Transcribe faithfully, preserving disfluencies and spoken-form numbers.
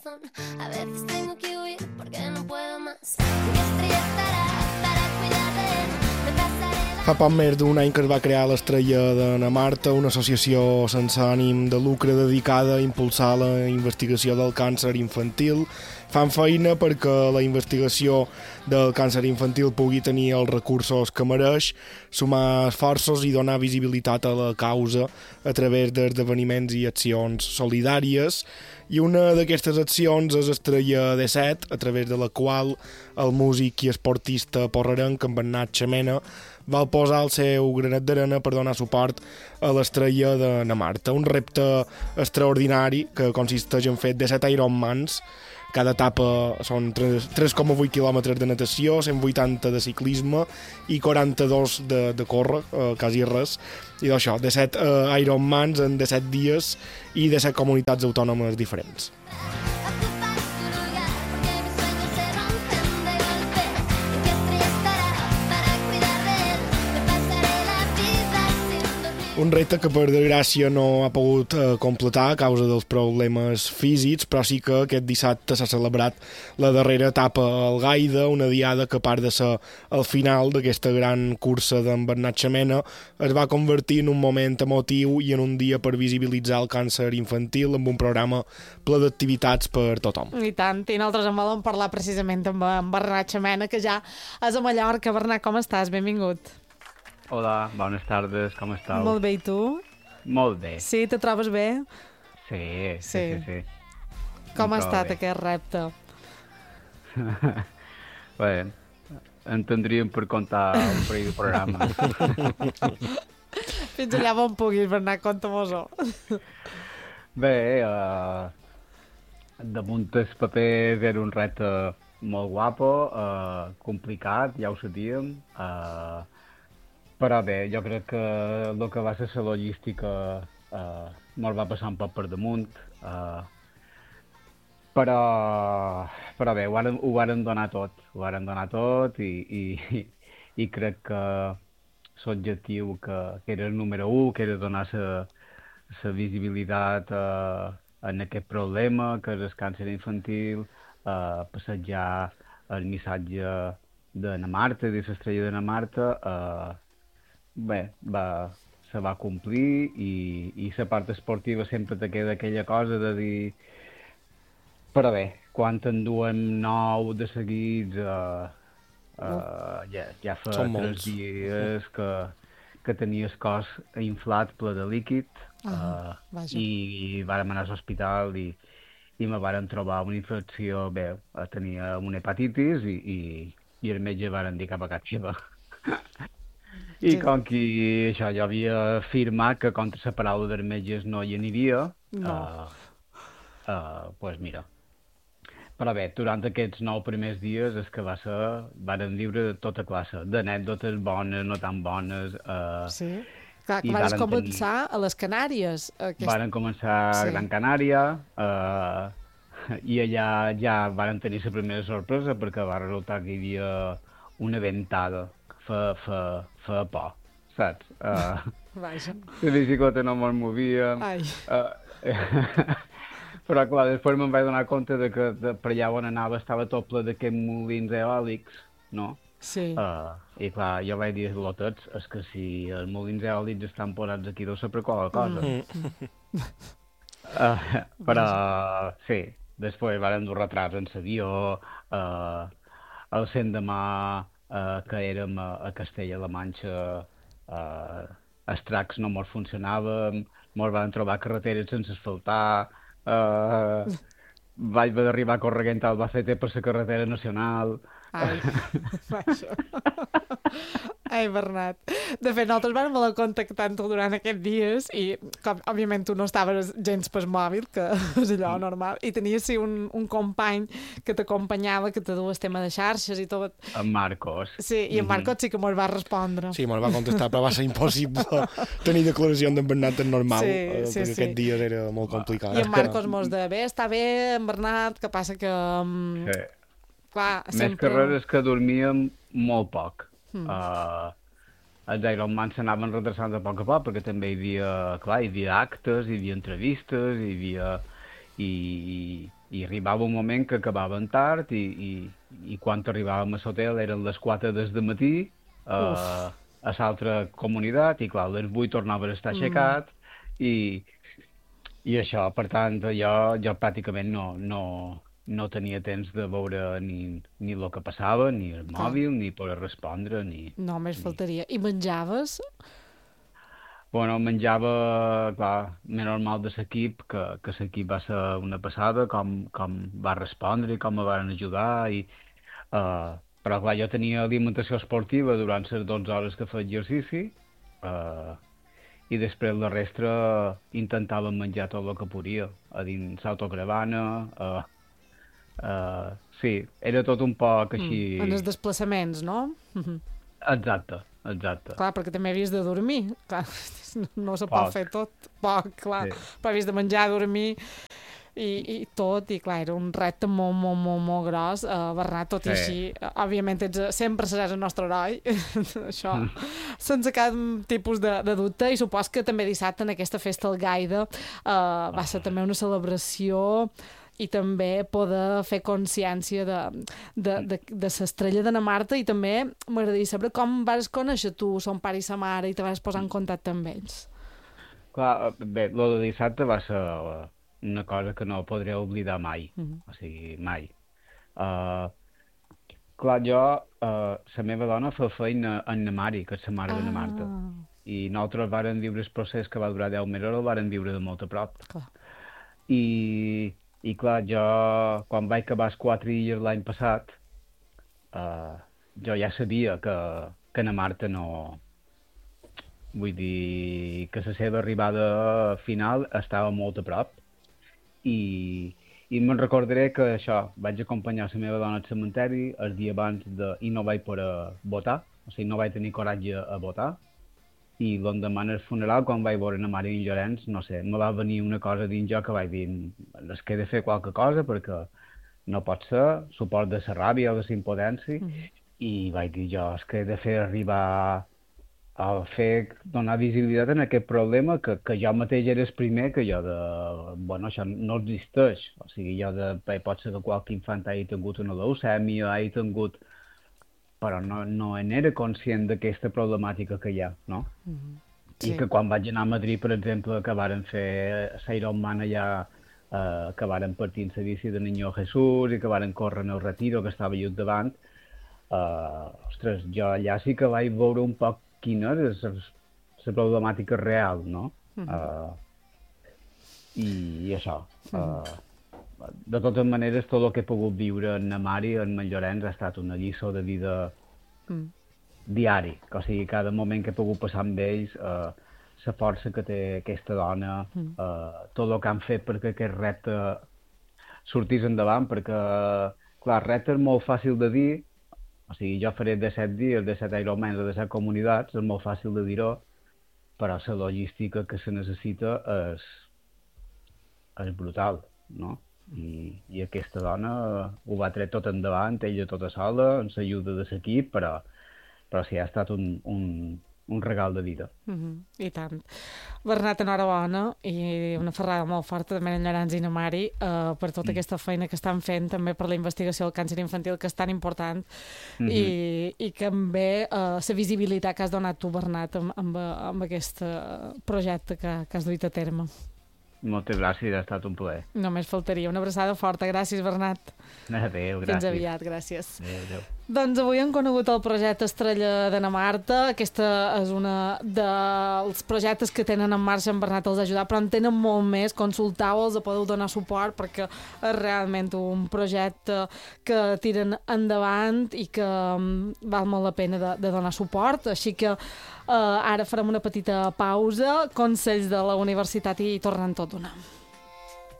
corazón. A veces tengo que huir porque no puedo más. Mi estrella estará para cuidar de él. Me pasaré la... Fa poc més d'un any que es va crear l'Estrella d'Anna Marta, una associació sense ànim de lucre dedicada a impulsar la investigació del càncer infantil. Fan feina perquè la investigació del càncer infantil pugui tenir els recursos que mereix, sumar esforços i donar visibilitat a la causa a través d'esdeveniments i accions solidàries. I una d'aquestes accions és Estrella de set, a través de la qual el músic i esportista porrerenc, en Bernat Xamena, va posar el seu granet d'arena per donar suport a l'Estrella d'Anna Marta. Un repte extraordinari que consisteix en fer disset Ironmans. Cada etapa són tres coma vuit quilòmetres de natació, cent vuitanta de ciclisme i quaranta-dos de, de córrer, eh, quasi res. I d'això, disset eh, Ironmans en disset dies i disset comunitats autònomes diferents. Un repte que per desgràcia no ha pogut eh, completar a causa dels problemes físics, però sí que aquest dissabte s'ha celebrat la darrera etapa al Gaida, una diada que, a part de ser el final d'aquesta gran cursa d'en Bernat Xamena, es va convertir en un moment emotiu i en un dia per visibilitzar el càncer infantil amb un programa ple d'activitats per tothom. I tant, i nosaltres en volem parlar precisament amb en Bernat Xamena, que ja és a Mallorca. Bernat, com estàs? Benvingut. Hola, bones tardes, com esteu? Molt bé, i tu? Molt bé. Sí, te trobes bé? Sí, sí, sí. sí, sí. Com ha estat bé. aquest repte? Bé, en tindríem per contar un parell de programes. Fins allà on puguis, Bernat, conta-mos-ho. Bé, uh, damunt el paper era un repte molt guapo, uh, complicat, ja ho sabíem, uh, però bé, jo crec que el que va ser la logística eh, me'l va passar un poc per damunt, eh, però, però bé, ho varen, ho varen donar tot, ho varen donar tot i, i, i crec que l'objectiu que, que era el número u, que era donar la visibilitat eh, en aquest problema, que és el càncer infantil, eh, passejar el missatge d'Anna Marta, de l'Estrella d'Anna Marta, eh, bé, va, se va complir i, i la part esportiva sempre te queda aquella cosa de dir però bé, quan en duem nou de seguits uh, uh, ja, ja fa Són tres molts. dies que, que tenia el cos inflat ple de líquid Ah, uh, i, i vàrem anar a l'hospital i, i me varen trobar una infecció, bé, tenia una hepatitis i, i, i el metge varen dir cap a casa seva. I Sí. com que això, jo havia afirmat que contra la paraula dels metges no hi aniria, No. uh, uh, pues mira. Però bé, durant aquests nou primers dies és que va ser, varen viure de tota classe, d'anècdotes bones, no tan bones. Uh, Sí. Clar, que i vas varen començar a les Canàries. Aquest... Varen començar a Sí. Gran Canària, uh, i allà ja varen tenir la primera sorpresa perquè va resultar que hi havia una ventada que fa, fa, fa por, saps? Uh, Vaja. la bicicleta no me'n movia. Ai. Uh, però clar, després me'n vaig donar compte de que de, per allà on anava estava tot ple d'aquests molins eòlics, no? Sí. Uh, I clar, jo vaig dir a lotets, és que si els molins eòlics estan posats aquí deu ser per qualque cosa. Mm. Uh, però sí, després varen dur retrats en l'avió, uh, el l'endemà uh, que érem a, a Castella-La Manxa, uh, els tracks no mos funcionaven, mos van trobar carreteres sense asfaltar, uh, vaig haver d'arribar corregent al Albacete per la carretera nacional. Ai, vaja. Ai, Bernat. De fet, nosaltres vam voler contactar tu durant aquests dies i, com, òbviament, tu no estaves gens pel mòbil, que és allò normal, i tenies sí, un, un company que t'acompanyava, que te dues tema de xarxes i tot. En Marcos. Sí, i en Marcos sí que mos va respondre. Sí, me'l va contestar, però va ser impossible tenir declaració d'en Bernat en normal, Sí, eh, sí, perquè sí. aquests dies era molt complicat. I en Marcos mos de bé, està bé, en Bernat, que passa que... Um, Sí. clar, Més sempre... que res és que dormíem molt poc. Mm. Uh, els Ironman s'anaven retrasant a poc a poc, perquè també hi havia, clar, hi havia actes, hi havia entrevistes, hi havia... I, i arribava un moment que acabaven tard i, i, i quan arribàvem a l'hotel eren les quatre des de matí uh, a l'altra comunitat i clar, a les vuit tornava a estar aixecat mm. i, i això, per tant, jo, jo pràcticament no, no, no tenia temps de veure ni, ni el que passava, ni el mòbil, ah. ni poder respondre, ni... No, més ni... faltaria. I menjaves? Bueno, menjava, clar, més normal de l'equip, que, que l'equip va ser una passada, com, com va respondre i com me van ajudar, i, uh, però clar, jo tenia alimentació esportiva durant les dotze hores que feia exercici, uh, i després la resta intentàvem menjar tot el que podia, a dins l'autocaravana, uh, uh, sí, era tot un poc així... Mm, en els desplaçaments, no? Exacte. Exacte. Clar, perquè també havies de dormir. Clar, no se pot fer tot. Poc, clar. Sí. Però havies de menjar, dormir i, i tot. I clar, era un repte molt, molt, molt, molt gros. Uh, Bernat, tot sí. i així, òbviament ets, sempre seràs el nostre heroi. Això, mm. sense cap tipus de, de dubte. I supos que també dissabte en aquesta festa al Gaida uh, va ser també una celebració i també poder fer consciència de, de, de, de l'estrella d'Anna Marta, i també m'agradaria saber com vas conèixer tu son pare i sa mare i te vas posar en contacte amb ells. Clar, bé, el de dissabte va ser una cosa que no podré oblidar mai, mm-hmm. o sigui, mai. Uh, clar, jo, uh, la meva dona fa feina en na Mari, que és la mare ah. d'Anna Marta, i nosaltres vàrem viure el procés que va durar deu mesos, el vàrem viure de molt a prop. Clar. I... I clar, jo, quan vaig acabar els quatre illes l'any passat, uh, jo ja sabia que, que na Marta no... Vull dir que la seva arribada final estava molt a prop. I, i me'n recordaré que això, vaig acompanyar la meva dona al cementeri el dia abans de, i no vaig poder votar, o sigui, no vaig tenir coratge a votar. I l'endemà en el funeral, quan vaig veure na Mari i en Llorenç, no sé, me va venir una cosa dins jo que vaig dir, és que he de fer qualque cosa perquè no pot ser, suport de la ràbia o de la impotència, mm. i vaig dir jo, és que he de fer arribar a fer, donar visibilitat en aquest problema que, que jo mateix era el primer que jo de, bueno, això no existeix, o sigui, jo de, bé, pot ser que qualque infant hagi tingut una leucèmia, hagi tingut... però no, no n'era conscient d'aquesta problemàtica que hi ha, no? Mm-hmm. Sí. I que quan vaig anar a Madrid, per exemple, que varen fer l'Ironman allà, eh, que varen partir en la bici de Niño Jesús i que varen córrer en el Retiro, que estava just davant, eh, ostres, jo allà sí que vaig veure un poc quina era la problemàtica real, no? Mm-hmm. Eh, i, I això... Mm-hmm. Eh, de totes maneres, tot el que he pogut viure en na Mari, en en Llorenç, ha estat una lliçó de vida mm. diari. O sigui, cada moment que he pogut passar amb ells, eh, la força que té aquesta dona, mm. eh, tot el que han fet perquè aquest repte sortís endavant, perquè, clar, el repte és molt fàcil de dir, o sigui, jo faré disset dies, disset Ironmans o disset comunitats, és molt fàcil de dir-ho, però la logística que se necessita és, és brutal, no? I, i aquesta dona ho va tret tot endavant, ella tota sola, amb l'ajuda de l'equip, però, però sí, ha estat un, un, un regal de vida. Mm-hmm. I tant. Bernat, enhorabona, i una ferrada molt forta també en Llorenç i na Mari uh, per tota mm. aquesta feina que estan fent, també per la investigació del càncer infantil, que és tan important, mm-hmm. i, i també uh, la visibilitat que has donat tu, Bernat, amb, amb, amb aquest projecte que, que has duit a terme. Moltes gràcies, ha estat un plaer. Només faltaria. Una abraçada forta. Gràcies, Bernat. Adéu, gràcies. Fins aviat, gràcies. Adéu, adéu. Doncs avui hem conegut el projecte Estrella d'Anna Marta. Aquesta és una dels projectes que tenen en marxa. En Bernat els ha ajudat, però en tenen molt més. Consulteu-los, podeu donar suport, perquè és realment un projecte que tiren endavant i que val molt la pena de, de donar suport. Així que eh, ara farem una petita pausa, consells de la universitat i tornem tot d'una.